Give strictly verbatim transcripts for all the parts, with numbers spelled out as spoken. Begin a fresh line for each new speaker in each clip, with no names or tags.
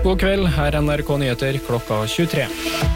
God kveld, her er N R K Nyheter klokka tjuetre.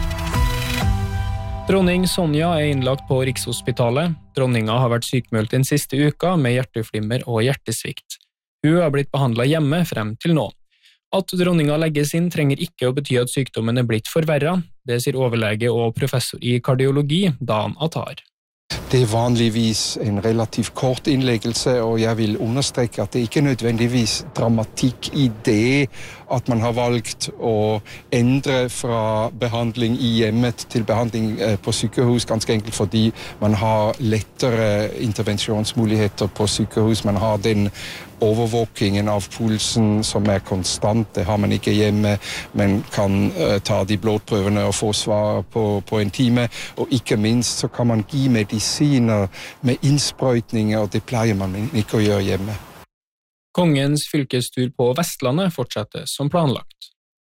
Dronning Sonja er innlagt på Rikshospitalet. Dronninga har vært sykmeldt den siste uka med hjerteflimmer og hjertesvikt. Hun har blitt behandlet hjemme frem til nå. At dronninga legges inn trenger ikke å bety at sykdommen er blitt forverret. Det sier overlege og professor i kardiologi, Dan Attar.
Det er vanligvis en relativt kort innleggelse, og jeg vil understreke at det ikke nødvendigvis dramatikk i det at man har valgt å endre fra behandling i hjemmet til behandling på sykehus, ganske enkelt fordi man har lettere intervensjonsmuligheter på sykehus. Man har den overvåkingen av pulsen som er konstant, det har man ikke hjemme, men kan uh, ta de blodprøvene og få svar på, på en time, og ikke minst så kan man gi medisiner med innsprøytninger, og det pleier man ikke å gjøre hjemme.
Kongens fylkestur på Vestlandet fortsetter som planlagt.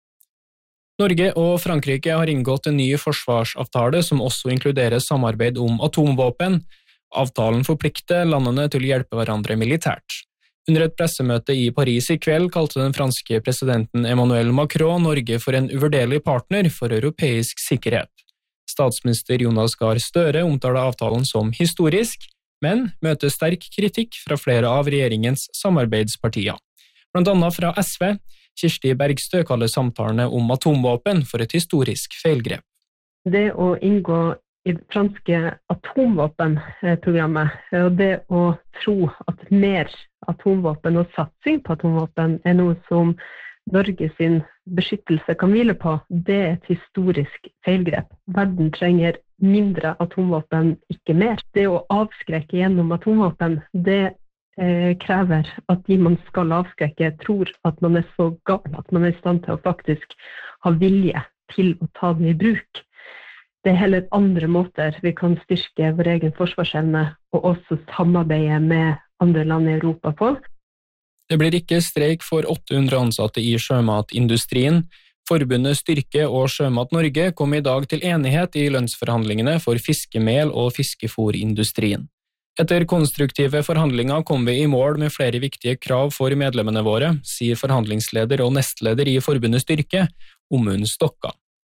Norge og Frankrike har inngått en ny forsvarsavtale som også inkluderer samarbeid om atomvåpen. Avtalen forplikter landene til å hjelpe hverandre militært. Under et pressemøte i Paris i kveld kalte den franske presidenten Emmanuel Macron Norge for en uvurderlig partner for europeisk sikkerhet. Statsminister Jonas Gahr Støre omtaler avtalen som historisk, men møter sterk kritikk fra flere av regjeringens samarbeidspartier. Blant annet fra S V, Kirsti Bergstø kaller samtalene om atomvåpen for et historisk feilgrep.
Det å inngå i det franske atomvåpenprogrammet, og det å tro at mer atomvåpen og satsing på atomvåpen er noe som Norge sin beskyttelse kan hvile på, det er et historisk feilgrep. Verden trenger mindre atomvåpen, ikke mer. Det å avskrekke gjennom atomvåpen, det eh, krever at de man skal avskrekke tror at man er så gal, at man er i stand til å faktisk ha vilje til å ta det i bruk. Det er heller andre måter vi kan styrke vår egen forsvarsevne og også samarbeide med andre land i Europa på.
Det blir ikke streik for åtte hundre ansatte i sjømatindustrien. Forbundet Styrke og Sjømat Norge kom i dag til enighet i lønnsforhandlingene for fiskemel- og fiskefôrindustrien. Etter konstruktive forhandlinger kom vi i mål med flere viktige krav for medlemmene våre, sier forhandlingsleder og nestleder i Forbundet Styrke, Omund Stokka.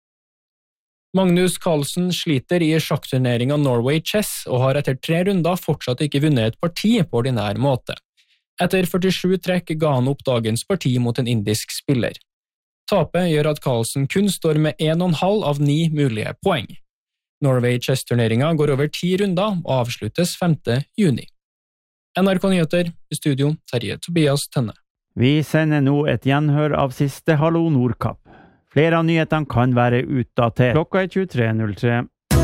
Magnus Carlsen sliter i sjakkturneringen Norway Chess og har etter tre runder fortsatt ikke vunnet et parti på ordinær måte. Etter førtisju trekk ga han opp dagens parti mot en indisk spiller. Tapet gjør at Carlsen kun står med en og en halv av ni mulige poeng. Norway Chess-turneringen går over ti runder og avsluttes femte juni. N R K Nyheter, i studio Terje Tobias Tønne.
Vi sender nå et gjenhør av siste Hallo Nordkapp. Flere av nyhetene kan være utdatert. Klokka er tjuetre null tre.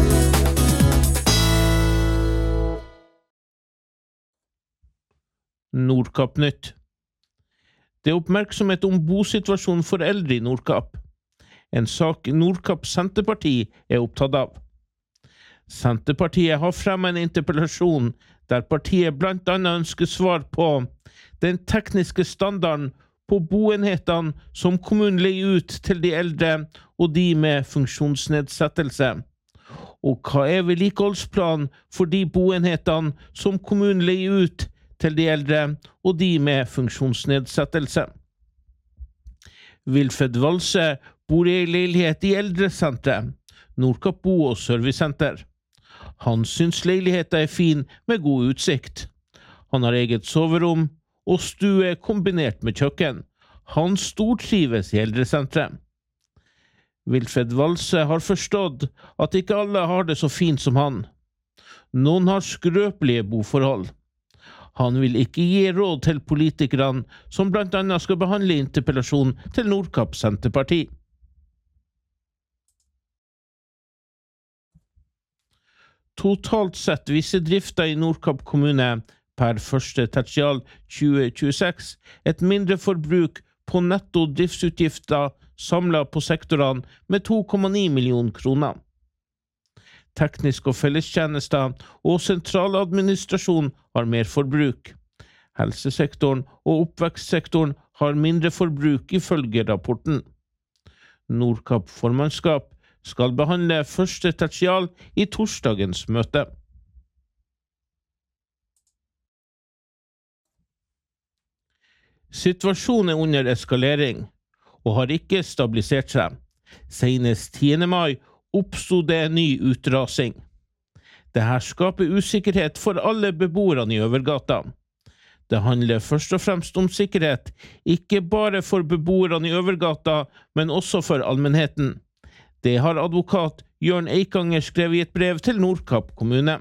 Nordkapp nytt. Det er oppmerksomhet om bosituasjonen for eldre i Nordkapp. En sak Nordkapp Senterparti er opptatt av. Senterpartiet har fremmet en interpellasjon der partiet blant annet ønsker svar på den tekniske standarden på boenhetene som kommunen leier ut til de eldre og de med funksjonsnedsettelse. Og hva er vedlikeholdsplanen for de boenhetene som kommunen leier ut til de eldre og de med funksjonsnedsettelse? Wilfred Valse bor i en leilighet i eldresenteret, Nordkapp Bo- og Servicesenter. Han syns leiligheten er fin med god utsikt. Han har eget soverom og stue kombinert med kjøkken. Han stortrives i eldresenteret. Wilfred Valse har forstått at ikke alle har det så fint som han. Noen har skrøpelige boforhold. Han vil ikke gi råd til politikerne som blant annet skal behandle interpellasjon til Nordkapp Senterparti. Totalt sett viser drifta i Nordkapp kommune per første tertial tjue tjueseks et mindre forbruk på netto driftsutgifter samlet på sektorene med to komma ni millioner kroner. Teknisk og fellestjenester og sentraladministrasjon har mer forbruk. Helsesektoren og oppvekstsektoren har mindre forbruk ifølge rapporten. Nordkapp formannskap skal behandle første tertial i torsdagens møte. Situasjonen er under eskalering, og har ikke stabilisert seg. Senest tiende mai oppstod det en ny utrasing. Dette skaper usikkerhet for alle beboerne i Øvergata. Det handler først og fremst om sikkerhet, ikke bare for beboerne i Øvergata, men også for allmennheten. Det har advokat Jørn Eikanger skrevet i et brev til Nordkapp kommune.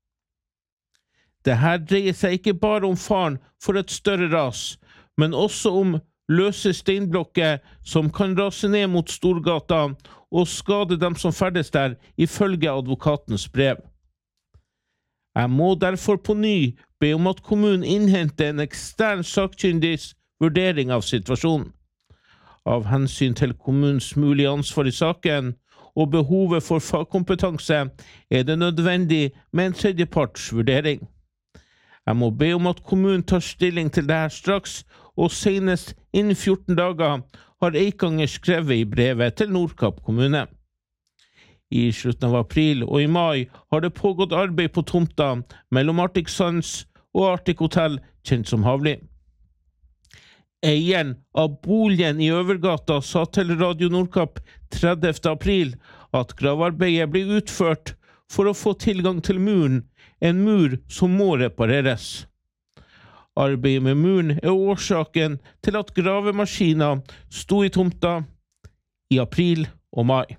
Dette dreier seg ikke bare om faren for et større ras, men også om løse steinblokker som kan rase ned mot Storgata og skade dem som ferdes der, ifølge advokatens brev. Jeg må derfor på ny be om at kommunen innhenter en ekstern sakkyndigs vurdering av situasjonen. Av hensyn til kommunens mulige ansvar i saken og behovet for fagkompetanse er det nødvendig med en tredjeparts vurdering. Jeg må be om at kommunen tar stilling til dette straks, og senest innen fjorten dager har Eikanger skrevet i brevet til Nordkapp kommune. I slutten av april og i mai har det pågått arbeid på tomta mellom Arctic Suns og Arctic Hotel, kjent som Havli. Eieren av boligen i Øvergata sa til Radio Nordkapp tredivte april at gravarbeidet blir utført for å få tilgang til muren, en mur som må repareres. Arbeidet med muren er årsaken til at gravemaskiner sto i tomta i april og mai.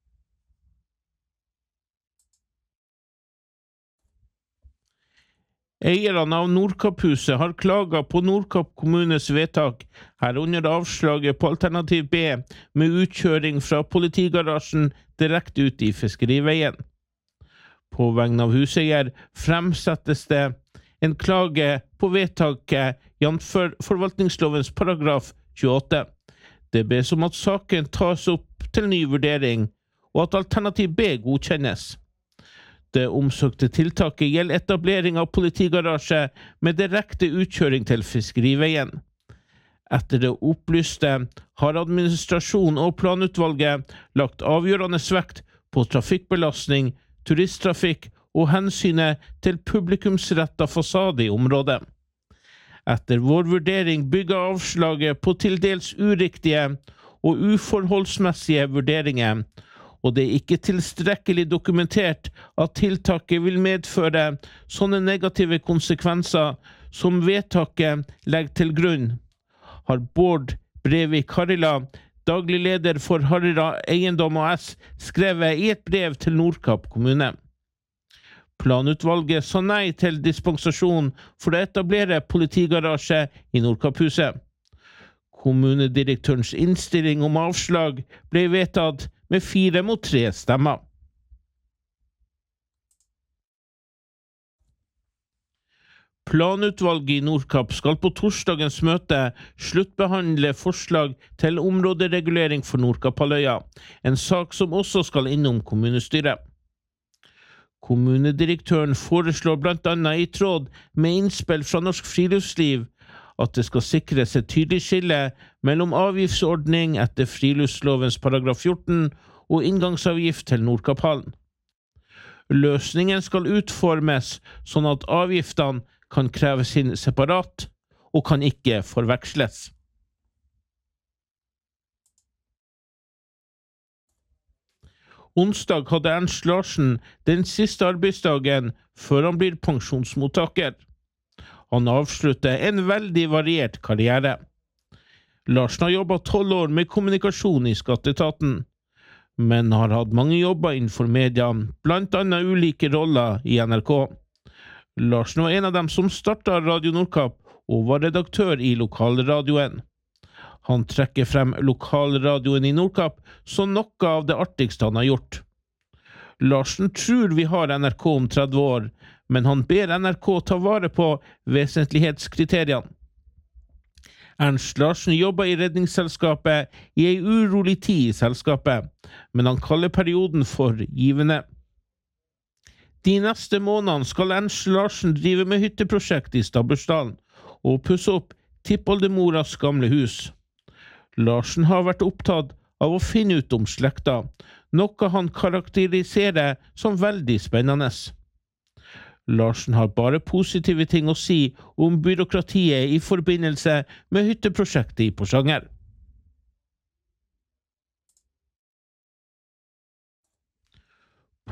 Eierne av Nordkapphuset har klaget på Nordkapp kommunes vedtak, herunder avslaget på alternativ B med utkjøring fra politigarasjen direkte ut i fiskeriveien. På vegne av huseier fremsettes det en klage på vedtaket jf. Forvaltningslovens paragraf tjueåtte. Det bes om at saken tas opp til ny vurdering, og at alternativ B godkjennes. Det omsøkte tiltaket gjelder etablering av politigarasje med direkte utkjøring til fiskeriveien. Etter det opplyste har administrasjon og planutvalget lagt avgjørende vekt på trafikkbelastning, turisttrafikk og hensynet til publikumsrettet fasade i området. Etter vår vurdering bygger avslaget på til dels uriktige og uforholdsmessige vurderinger, og det er ikke tilstrekkelig dokumentert at tiltaket vil medføre sånne negative konsekvenser som vedtaket legger til grunn, har Bård Brevik Harila, daglig leder for Harila Eiendom A S, skrevet i et brev til Nordkapp kommune. Planutvalget sa nei til dispensasjon for å etablere politigarasje i Nordkapphuset. Kommunedirektørens innstilling om avslag ble vedtatt med fire mot tre stemmer. Planutvalget i Nordkapp skal på torsdagens møte sluttbehandle forslag til områderegulering for Nordkapphalvøya, en sak som også skal innom kommunestyret. Kommunedirektøren foreslår blant annet i tråd med innspill fra Norsk Friluftsliv at det skal sikres et tydelig skille mellom avgiftsordning etter friluftslovens paragraf fjorten og inngangsavgift til Nordkapphallen. Løsningen skal utformes sånn at avgiftene kan kreves inn separat og kan ikke forveksles. Onsdag hadde Ernst Larsen den siste arbeidsdagen før han blir pensjonsmottaker. Han avslutter en veldig variert karriere. Larsen har jobbet tolv år med kommunikasjon i Skatteetaten, men har hatt mange jobber innenfor media, blant annet ulike roller i N R K. Larsen var en av dem som startet Radio Nordkapp og var redaktør i lokalradioen. Han trekker frem lokalradioen i Nordkapp som noe av det artigste han har gjort. Larsen tror vi har N R K om tretti år, men han ber N R K ta vare på vesentlighetskriteriene. Ernst Larsen jobber i Redningsselskapet i en urolig tid i selskapet, men han kaller perioden for givende. De neste månedene skal Ernst Larsen drive med hytteprosjekt i Stabbursdalen og pusse opp tippoldemoras gamle hus. Larsen har vært opptatt av å finne ut om slekta, noe han karakteriserer som veldig spennende. Larsen har bare positive ting å si om byråkratiet i forbindelse med hytteprosjektet i Porsanger.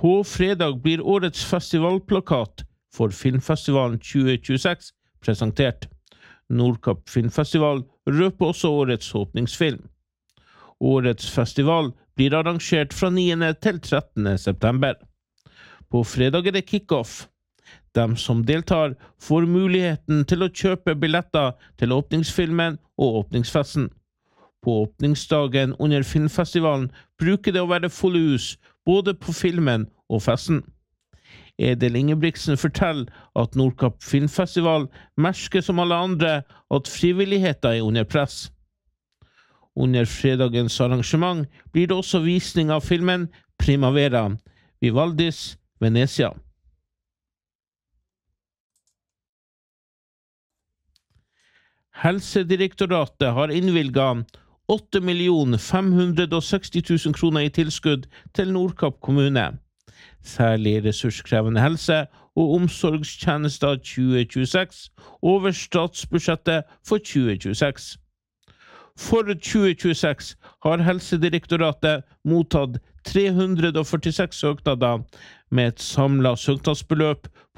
På fredag blir årets festivalplakat for Filmfestivalen tjue tjueseks presentert. Nordkapp Filmfestival røper også årets åpningsfilm. Årets festival blir arrangert fra niende til trettende september. På fredag er det kick-off. De som deltar får muligheten til å kjøpe billetter til åpningsfilmen og åpningsfesten. På åpningsdagen under filmfestivalen bruker det å være fulle hus, både på filmen og festen. Edel Ingebrigtsen forteller at Nordkapp Filmfestival merker som alle andre at frivilligheten er under press. Under fredagens arrangement blir det også visning av filmen Primavera, Vivaldis, Venezia. Helsedirektoratet har innvilget åtte millioner fem hundre og seksti tusen kroner i tilskudd til Nordkapp kommune. Særlig ressurskrevende helse- og omsorgstjenester tjue tjueseks over statsbudsjettet for tjue tjueseks. For tjue tjueseks har Helsedirektoratet mottatt tre hundre og førtiseks søknader med et samlet søknadsbeløp